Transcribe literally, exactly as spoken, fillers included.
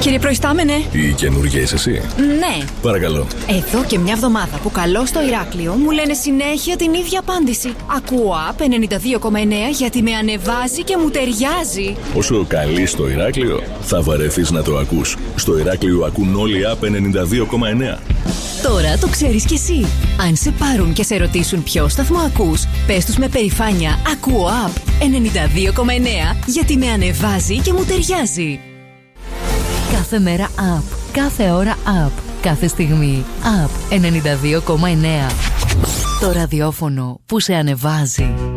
Κύριε Προϊστάμενε. Η καινούργια είσαι εσύ? Ναι. Παρακαλώ. Εδώ και μια εβδομάδα που καλώ στο Ηράκλειο μου λένε συνέχεια την ίδια απάντηση. Ακούω App ενενήντα δύο κόμμα εννέα γιατί με ανεβάζει και μου ταιριάζει. Όσο καλεί στο Ηράκλειο, θα βαρεθείς να το ακούς. Στο Ηράκλειο ακούν όλοι App ενενήντα δύο κόμμα εννέα. Τώρα το ξέρεις κι εσύ. Αν σε πάρουν και σε ρωτήσουν ποιο σταθμό ακούς, πες τους με περηφάνεια ακούω App ενενήντα δύο κόμμα εννέα γιατί με ανεβάζει και μου ταιριάζει. Κάθε μέρα App, κάθε ώρα App, κάθε στιγμή App ενενήντα δύο κόμμα εννέα. Το ραδιόφωνο που σε ανεβάζει.